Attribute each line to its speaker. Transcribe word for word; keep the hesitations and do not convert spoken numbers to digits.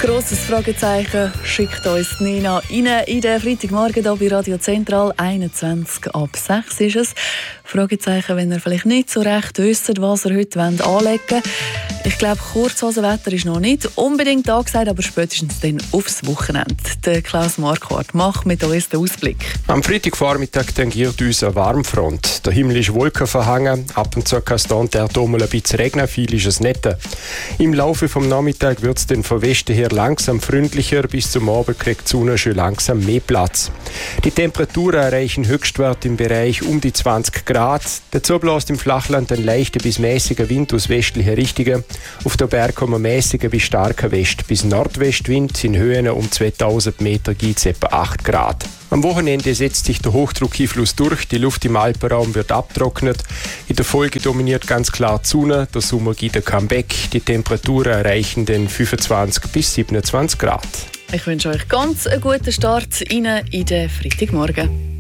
Speaker 1: Grosses Fragezeichen schickt uns Nina rein in den Freitagmorgen hier bei Radio Zentral. einundzwanzig ab sechs ist es. Fragezeichen, wenn ihr vielleicht nicht so recht wisst, was ihr heute anlegen wollt. Ich glaube, Kurzhosenwetter ist noch nicht unbedingt angesagt, aber spätestens dann aufs Wochenende. Der Klaus Marquardt macht mit uns den Ausblick.
Speaker 2: Am Freitagvormittag tangiert uns eine Warmfront. Der Himmel ist wolkenverhangen, ab und zu kann es dann auch mal ein bisschen regnen, viel ist es nicht. Im Laufe des Nachmittags wird es dann von Westen her langsam freundlicher, bis zum Abend kriegt die Sonne schon langsam mehr Platz. Die Temperaturen erreichen Höchstwert im Bereich um die zwanzig Grad. Dazu bläst im Flachland ein leichter bis mäßiger Wind aus westlicher Richtung. Auf der Berg kommen mäßiger bis starker West- bis Nordwestwind. In Höhen um zweitausend Meter gibt es etwa acht Grad. Am Wochenende setzt sich der Hochdruckeinfluss durch, die Luft im Alpenraum wird abtrocknet. In der Folge dominiert ganz klar die Sonne, der Sommer gibt ein Comeback. Die Temperaturen erreichen den fünfundzwanzig bis siebenundzwanzig Grad.
Speaker 1: Ich wünsche euch ganz einen guten Start in den Freitagmorgen.